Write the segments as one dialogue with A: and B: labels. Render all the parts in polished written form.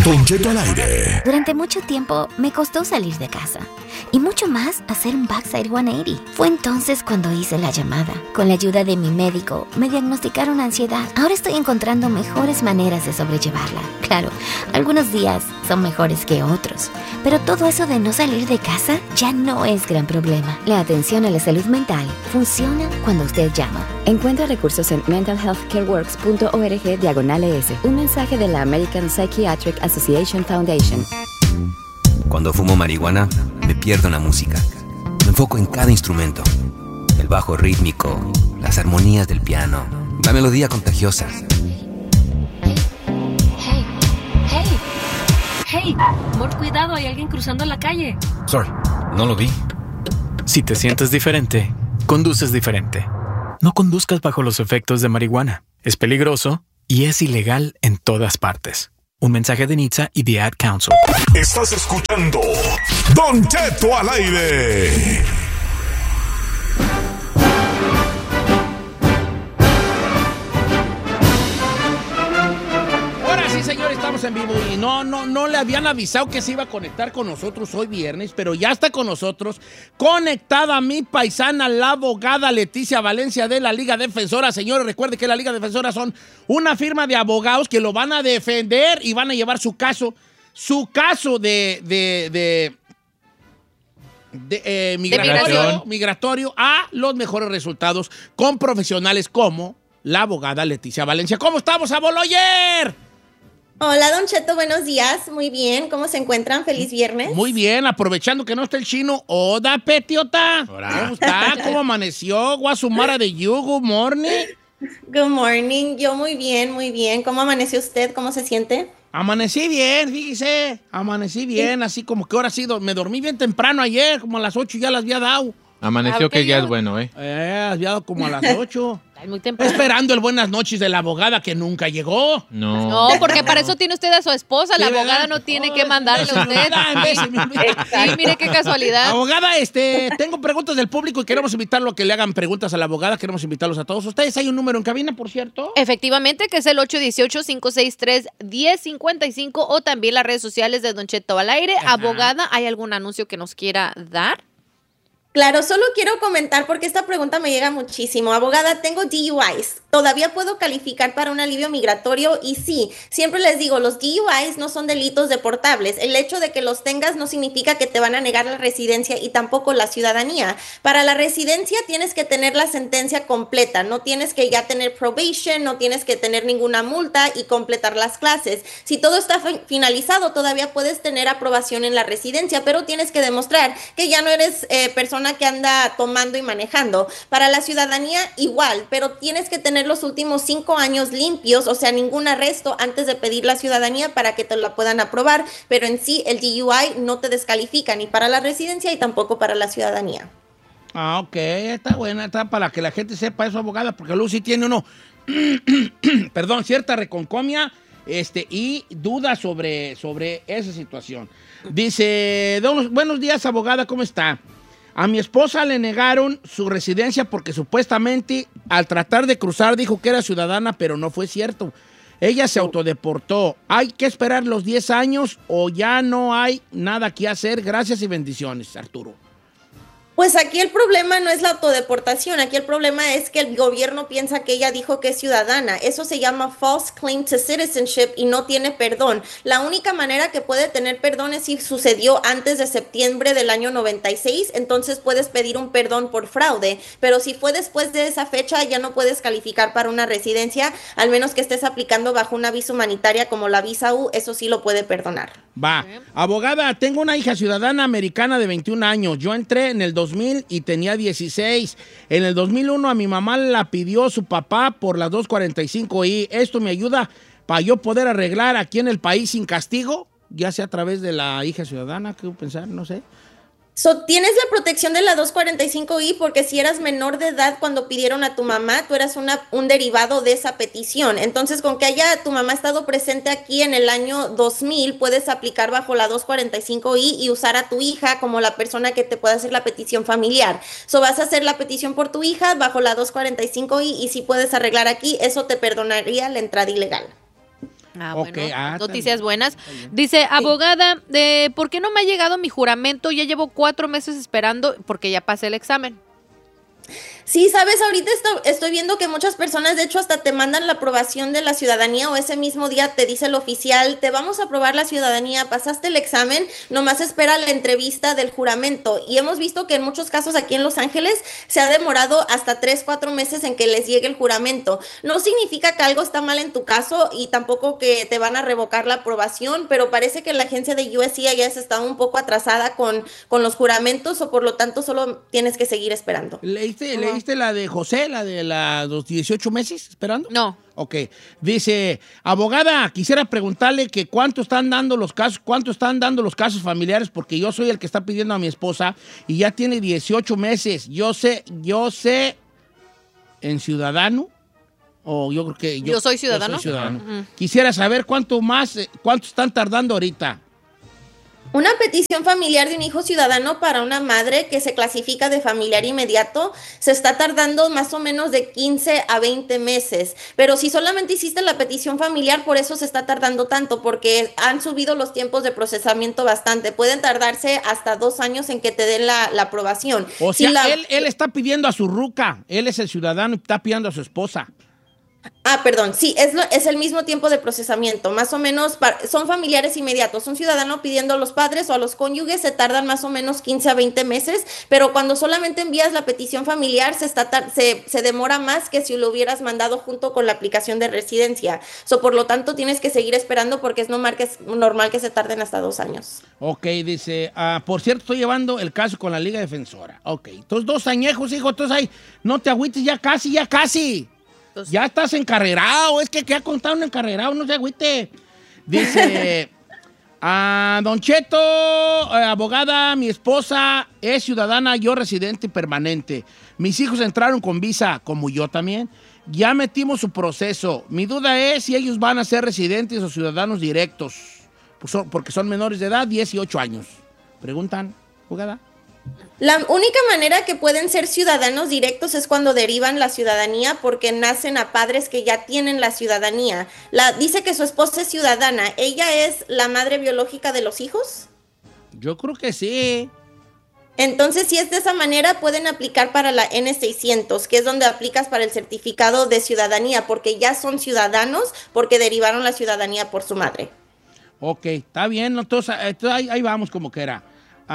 A: Don Cheto al aire.
B: Durante mucho tiempo me costó salir de casa y mucho más hacer un backside 180. Fue entonces cuando hice la llamada. Con la ayuda de mi médico me diagnosticaron ansiedad. Ahora estoy encontrando mejores maneras de sobrellevarla. Claro, algunos días son mejores que otros, pero todo eso de no salir de casa ya no es gran problema. La atención a la salud mental funciona cuando usted llama.
C: Encuentra recursos en mentalhealthcareworks.org/ES. Un mensaje de la American Psychiatric Association Foundation.
D: Cuando fumo marihuana, me pierdo en la música. Me enfoco en cada instrumento. El bajo rítmico, las armonías del piano, la melodía contagiosa.
E: Hey, amor, cuidado, hay alguien cruzando la calle.
F: Sorry, no lo vi.
G: Si te sientes diferente, conduces diferente. No conduzcas bajo los efectos de marihuana. Es peligroso y es ilegal en todas partes. Un mensaje de NHTSA y The Ad Council.
A: Estás escuchando Don Cheto al aire.
H: Ahora sí, señores, estamos en vivo y no le habían avisado que se iba a conectar con nosotros hoy viernes, pero ya está con nosotros, conectada mi paisana, la abogada Leticia Valencia de la Liga Defensora. Señores, recuerde que la Liga Defensora son una firma de abogados que lo van a defender y van a llevar su caso migratorio a los mejores resultados con profesionales como la abogada Leticia Valencia. ¿Cómo estamos, aboloyer?
I: Hola, Don Cheto, buenos días. Muy bien, ¿cómo se encuentran? Feliz viernes.
H: Muy bien, aprovechando que no está el chino. Oda, Petiota. ¿Cómo está? ¿Cómo amaneció? Guasumara de you, good morning.
I: Good morning, yo muy bien, muy bien. ¿Cómo amaneció usted? ¿Cómo se siente?
H: Amanecí bien, fíjese. Amanecí bien, así como que ahora sí, me dormí bien temprano ayer, como a las 8 ya las había dado.
F: Amaneció que ya es bueno, ¿eh?
H: Había dado como a las 8.
E: Muy temprano.
H: Esperando el buenas noches de la abogada que nunca llegó.
E: No, porque para eso tiene usted a su esposa. La abogada no tiene que mandarle a usted. Sí, mire qué casualidad.
H: Abogada, tengo preguntas del público y queremos invitarlo a que le hagan preguntas a la abogada. Queremos invitarlos a todos ustedes. Hay un número en cabina, por cierto.
E: Efectivamente, que es el 818-563-1055 o también las redes sociales de Don Cheto al aire. Ajá. Abogada, ¿hay algún anuncio que nos quiera dar?
I: Claro, solo quiero comentar porque esta pregunta me llega muchísimo. Abogada, tengo DUIs. ¿Todavía puedo calificar para un alivio migratorio? Y sí, siempre les digo, los DUIs no son delitos deportables. El hecho de que los tengas no significa que te van a negar la residencia y tampoco la ciudadanía. Para la residencia tienes que tener la sentencia completa. No tienes que ya tener probation, no tienes que tener ninguna multa y completar las clases. Si todo está finalizado, todavía puedes tener aprobación en la residencia, pero tienes que demostrar que ya no eres persona que anda tomando y manejando. Para la ciudadanía igual, pero tienes que tener los últimos 5 años limpios, o sea, ningún arresto antes de pedir la ciudadanía para que te la puedan aprobar, pero en sí el DUI no te descalifica ni para la residencia y tampoco para la ciudadanía.
H: Ah, ok, está buena, está para que la gente sepa eso, abogada, porque luego sí tiene uno, perdón, cierta reconcomia y duda sobre esa situación. Dice, buenos días, abogada, ¿cómo está? A mi esposa le negaron su residencia porque supuestamente al tratar de cruzar dijo que era ciudadana, pero no fue cierto. Ella se autodeportó. ¿Hay que esperar los 10 años o ya no hay nada que hacer? Gracias y bendiciones, Arturo.
I: Pues aquí el problema no es la autodeportación, aquí el problema es que el gobierno piensa que ella dijo que es ciudadana. Eso se llama false claim to citizenship y no tiene perdón. La única manera que puede tener perdón es si sucedió antes de septiembre del año 96, entonces puedes pedir un perdón por fraude, pero si fue después de esa fecha ya no puedes calificar para una residencia, al menos que estés aplicando bajo una visa humanitaria como la visa U, eso sí lo puede perdonar.
H: Va. Abogada, tengo una hija ciudadana americana de 21 años. Yo entré en el 2000 y tenía 16. En el 2001 a mi mamá la pidió su papá por las 245I. ¿Esto me ayuda para yo poder arreglar aquí en el país sin castigo? Ya sea a través de la hija ciudadana, ¿qué pensar? No sé.
I: Tienes la protección de la 245I porque si eras menor de edad cuando pidieron a tu mamá, tú eras un derivado de esa petición. Entonces, con que haya tu mamá estado presente aquí en el año 2000, puedes aplicar bajo la 245I y usar a tu hija como la persona que te pueda hacer la petición familiar. Vas a hacer la petición por tu hija bajo la 245I y si puedes arreglar aquí, eso te perdonaría la entrada ilegal.
H: Okay.
E: Bueno, noticias buenas. Dice, abogada, ¿por qué no me ha llegado mi juramento? Ya llevo 4 meses esperando porque ya pasé el examen.
I: Sí, sabes, ahorita estoy viendo que muchas personas, de hecho, hasta te mandan la aprobación de la ciudadanía o ese mismo día te dice el oficial, te vamos a aprobar la ciudadanía, pasaste el examen, nomás espera la entrevista del juramento. Y hemos visto que en muchos casos aquí en Los Ángeles se ha demorado hasta 3-4 meses en que les llegue el juramento. No significa que algo está mal en tu caso y tampoco que te van a revocar la aprobación, pero parece que la agencia de USCIS está un poco atrasada con los juramentos o por lo tanto solo tienes que seguir esperando.
H: ¿Leíste la de José, la de los 18 meses esperando?
E: No.
H: Ok. Dice, abogada, quisiera preguntarle que cuánto están dando los casos familiares, porque yo soy el que está pidiendo a mi esposa y ya tiene 18 meses. Yo sé, en ciudadano, o yo creo que
E: yo soy ciudadano.
H: Yo soy ciudadano. Quisiera saber cuánto están tardando ahorita.
I: Una petición familiar de un hijo ciudadano para una madre que se clasifica de familiar inmediato se está tardando más o menos de 15 a 20 meses. Pero si solamente hiciste la petición familiar, por eso se está tardando tanto, porque han subido los tiempos de procesamiento bastante. Pueden tardarse hasta 2 años en que te den la aprobación.
H: O sea, él está pidiendo a su ruca, él es el ciudadano y está pidiendo a su esposa.
I: Perdón, sí, es el mismo tiempo de procesamiento, más o menos, son familiares inmediatos. Un ciudadano pidiendo a los padres o a los cónyuges se tardan más o menos 15 a 20 meses, pero cuando solamente envías la petición familiar se demora más que si lo hubieras mandado junto con la aplicación de residencia. Por lo tanto, tienes que seguir esperando porque es normal que se tarden hasta 2 años.
H: Ok, dice, por cierto, estoy llevando el caso con la Liga Defensora. Ok, entonces 2 añejos, hijo, entonces ahí, no te agüites, ya casi. Ya estás encarrerado, es que ha contado un encarrerado, no se agüite. Dice, Don Cheto, abogada, mi esposa es ciudadana, yo residente permanente. Mis hijos entraron con visa, como yo también. Ya metimos su proceso. Mi duda es si ellos van a ser residentes o ciudadanos directos, porque son menores de edad, 18 años. ¿Preguntan, abogada?
I: La única manera que pueden ser ciudadanos directos es cuando derivan la ciudadanía porque nacen a padres que ya tienen la ciudadanía. Dice que su esposa es ciudadana. ¿Ella es la madre biológica de los hijos?
H: Yo creo que sí.
I: Entonces, si es de esa manera, pueden aplicar para la N-600, que es donde aplicas para el certificado de ciudadanía, porque ya son ciudadanos porque derivaron la ciudadanía por su madre.
H: Ok, está bien. Entonces ahí vamos como que era.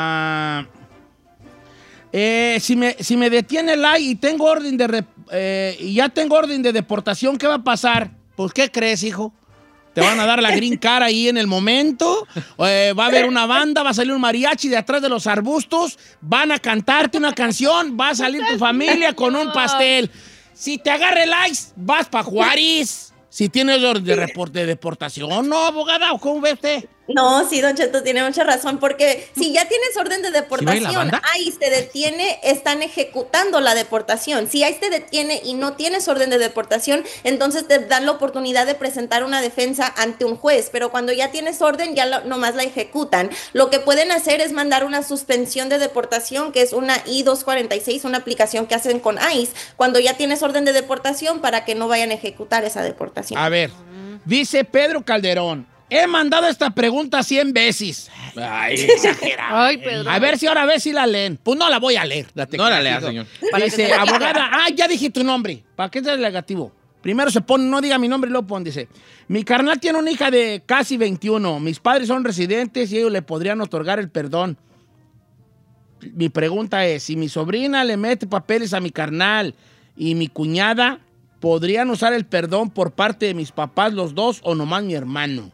H: Si me detiene el AI y tengo orden ya tengo orden de deportación, ¿qué va a pasar? Pues, ¿qué crees, hijo? ¿Te van a dar la green card ahí en el momento? ¿Va a haber una banda? ¿Va a salir un mariachi de atrás de los arbustos? ¿Van a cantarte una canción? ¿Va a salir tu familia con un pastel? Si te agarra el ICE, vas para Juárez. Si tienes orden de deportación, ¿no, abogada? ¿O cómo ve usted?
I: No, sí, Don Cheto tiene mucha razón, porque si ya tienes orden de deportación, ahí te detiene, están ejecutando la deportación. Si ahí te detiene y no tienes orden de deportación, entonces te dan la oportunidad de presentar una defensa ante un juez, pero cuando ya tienes orden, ya nomás la ejecutan. Lo que pueden hacer es mandar una suspensión de deportación, que es una I-246, una aplicación que hacen con ICE, cuando ya tienes orden de deportación para que no vayan a ejecutar esa deportación.
H: A ver, dice Pedro Calderón, he mandado esta pregunta 100 veces. Ay, exagerado.
E: Ay, Pedro.
H: A ver si la leen. Pues no la voy a leer.
F: No la lea, señor.
H: Dice, abogada, ya dije tu nombre. ¿Para qué es el negativo? Primero se pone, no diga mi nombre y luego pone, dice, mi carnal tiene una hija de casi 21. Mis padres son residentes y ellos le podrían otorgar el perdón. Mi pregunta es, si mi sobrina le mete papeles a mi carnal y mi cuñada, ¿podrían usar el perdón por parte de mis papás los dos o nomás mi hermano?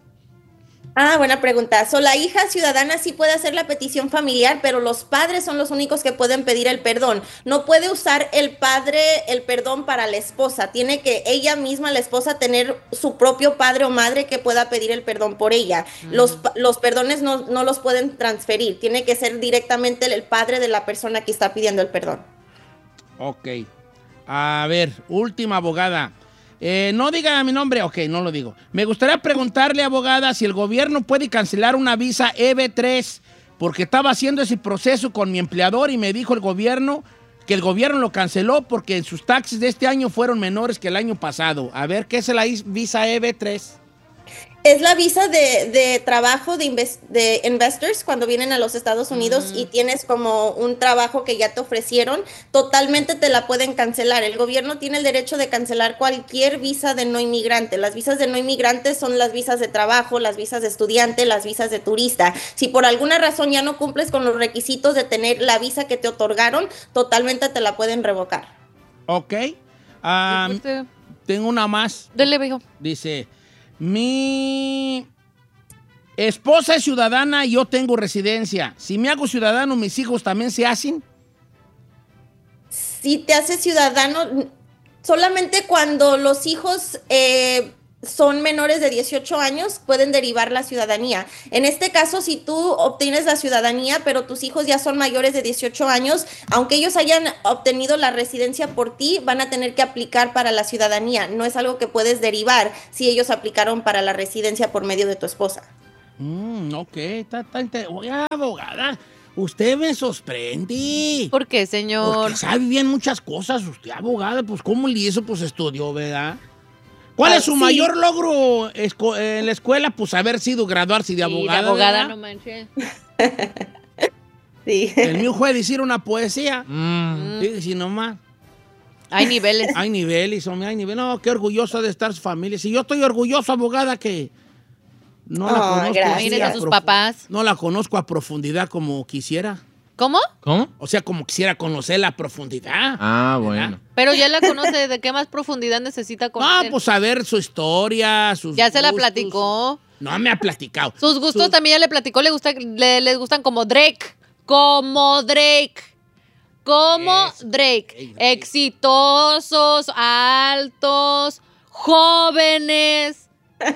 I: Buena pregunta. La hija ciudadana sí puede hacer la petición familiar, pero los padres son los únicos que pueden pedir el perdón. No puede usar el padre el perdón para la esposa. Tiene que ella misma, la esposa, tener su propio padre o madre que pueda pedir el perdón por ella. Los perdones no los pueden transferir. Tiene que ser directamente el padre de la persona que está pidiendo el perdón. Ok.
H: A ver, última abogada. No diga mi nombre, ok, no lo digo. Me gustaría preguntarle, abogada, si el gobierno puede cancelar una visa EB3, porque estaba haciendo ese proceso con mi empleador y me dijo el gobierno que el gobierno lo canceló porque en sus taxes de este año fueron menores que el año pasado. A ver, ¿qué es la visa EB3?
I: Es la visa de trabajo de investors cuando vienen a los Estados Unidos y tienes como un trabajo que ya te ofrecieron, totalmente te la pueden cancelar. El gobierno tiene el derecho de cancelar cualquier visa de no inmigrante. Las visas de no inmigrante son las visas de trabajo, las visas de estudiante, las visas de turista. Si por alguna razón ya no cumples con los requisitos de tener la visa que te otorgaron, totalmente te la pueden revocar.
H: Ok. Tengo una más.
E: Dele, viejo.
H: Dice... Mi esposa es ciudadana y yo tengo residencia. Si me hago ciudadano, ¿mis hijos también se hacen?
I: Si te haces ciudadano, solamente cuando los hijos son menores de 18 años, pueden derivar la ciudadanía. En este caso, si tú obtienes la ciudadanía, pero tus hijos ya son mayores de 18 años, aunque ellos hayan obtenido la residencia por ti, van a tener que aplicar para la ciudadanía. No es algo que puedes derivar si ellos aplicaron para la residencia por medio de tu esposa.
H: Ok, Oiga, abogada, usted me sorprende.
E: ¿Por qué, señor?
H: Porque sabe bien muchas cosas. Usted, abogada, pues ¿cómo le hizo? Pues estudió, ¿verdad? ¿Cuál es su mayor logro en la escuela? Pues haber sido graduarse de abogada.
E: Sí, de abogada, no manches.
I: Sí.
H: El mío fue decir una poesía. Sí, nomás.
E: Hay niveles.
H: Hay niveles, hombre, hay niveles. No, qué orgulloso de estar su familia. Si yo estoy orgulloso, abogada, que no la conozco.
E: Miren a sus papás.
H: No la conozco a profundidad como quisiera.
E: ¿Cómo?
F: ¿Cómo?
H: O sea, como quisiera conocer la profundidad.
F: Ah, bueno.
E: Pero ya la conoce, ¿de qué más profundidad necesita conocer?
H: No, pues saber su historia, sus
E: Ya se la
H: gustos. No me ha platicado.
E: Sus gustos también ya le platicó, les gustan como Drake. Como Drake. Como Drake. Exitosos, altos, jóvenes.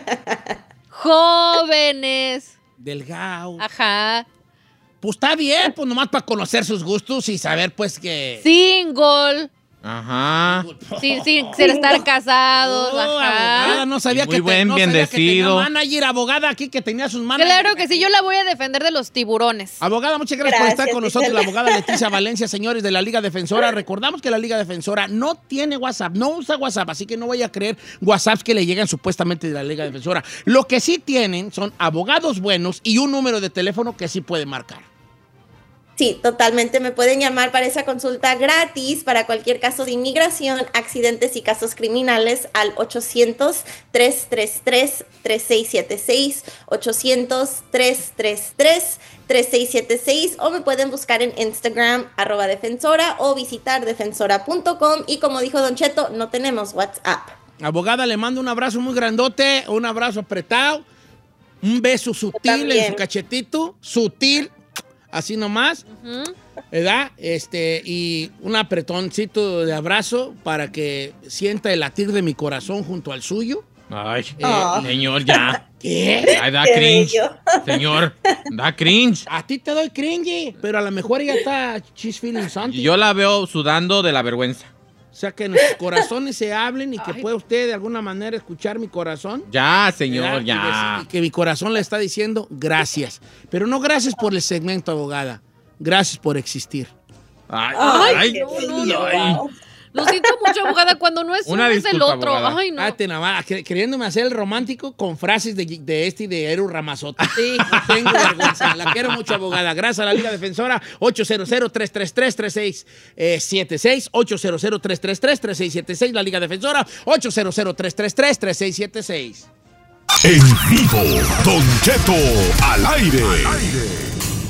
E: Jóvenes.
H: Delgado.
E: Ajá.
H: Pues está bien, pues nomás para conocer sus gustos y saber, pues, que...
E: Single.
F: Ajá.
E: Sin estar casados. Ajá.
H: Abogada, no sabía
F: muy
H: que
F: buen,
H: no
F: bien
H: sabía que tenía
F: decidido.
H: manager, abogada aquí que tenía sus managers.
E: Claro que sí, yo la voy a defender de los tiburones.
H: Abogada, muchas gracias por estar con nosotros, la abogada Leticia Valencia, señores de la Liga Defensora. Recordamos que la Liga Defensora no tiene WhatsApp, no usa WhatsApp, así que no vaya a creer WhatsApps que le llegan supuestamente de la Liga Defensora. Lo que sí tienen son abogados buenos y un número de teléfono que sí puede marcar.
I: Sí, totalmente. Me pueden llamar para esa consulta gratis para cualquier caso de inmigración, accidentes y casos criminales al 800-333-3676, 800-333-3676, o me pueden buscar en Instagram @defensora o visitar defensora.com. Y como dijo Don Cheto, no tenemos WhatsApp.
H: Abogada, le mando un abrazo muy grandote, un abrazo apretado, un beso sutil en su cachetito, sutil, así nomás, ¿verdad? Y un apretoncito de abrazo para que sienta el latir de mi corazón junto al suyo.
F: Ay, señor, ya.
H: ¿Qué?
F: Ay, da cringe. Señor, da cringe.
H: A ti te doy cringe, pero a lo mejor ella está she's feeling something.
F: Yo la veo sudando de la vergüenza.
H: O sea, que nuestros corazones se hablen y que pueda usted de alguna manera escuchar mi corazón.
F: Ya, señor,
H: ¿verdad?
F: ya.
H: Y que mi corazón le está diciendo gracias. Pero no gracias por el segmento, abogada. Gracias por existir.
F: Ay,
E: no. Lo siento mucho, abogada, cuando no es uno, es el otro.
F: Abogada.
E: Ay, no.
H: Queriéndome hacer el romántico con frases de Eru Ramazotti.
E: Sí.
H: No tengo vergüenza. La quiero mucho, abogada. Gracias a la Liga Defensora. 800-333-3676. 800-333-3676. La Liga Defensora. 800-333-3676.
A: En vivo, Don Cheto al aire.